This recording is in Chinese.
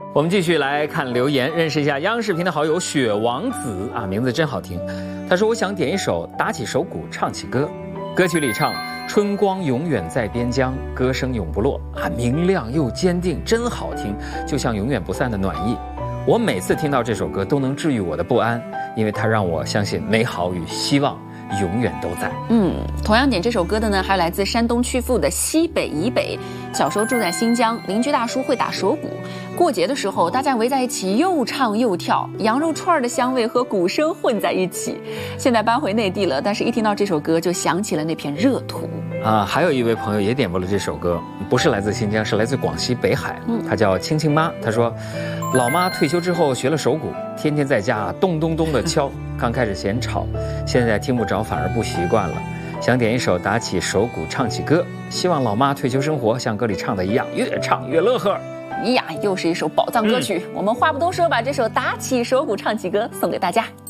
我们继续来看留言，认识一下央视频的好友雪王子啊，名字真好听。他说：“我想点一首打起手鼓唱起歌。”歌曲里唱：“春光永远在边疆，歌声永不落啊，明亮又坚定，真好听，就像永远不散的暖意。”我每次听到这首歌都能治愈我的不安，因为它让我相信美好与希望永远都在。 同样点这首歌的呢，还有来自山东曲阜的西北以北。小时候住在新疆，邻居大叔会打手鼓，过节的时候大家围在一起又唱又跳，羊肉串的香味和鼓声混在一起。现在搬回内地了，但是一听到这首歌就想起了那片热土啊。还有一位朋友也点播了这首歌，不是来自新疆，是来自广西北海。他叫青青妈，他说：“老妈退休之后学了手鼓，天天在家咚咚咚的敲，刚开始嫌吵，现在听不着反而不习惯了。想点一首打起手鼓唱起歌，希望老妈退休生活像歌里唱的一样，越唱越乐呵。” 呀，又是一首宝藏歌曲。我们话不多说，把这首打起手鼓唱起歌送给大家。